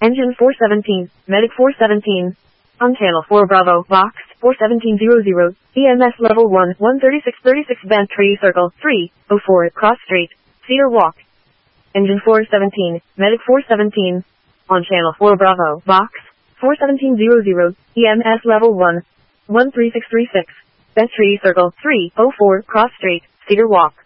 Engine 417, Medic 417. On channel 4 Bravo, Box 41700, EMS level 1, 13636 Bantry Circle, 304 Cross Street, Cedar Walk. Engine 417, Medic 417. On channel 4 Bravo, Box 41700, EMS level 1, 13636, Bantry Circle, 304 Cross Street, Cedar Walk.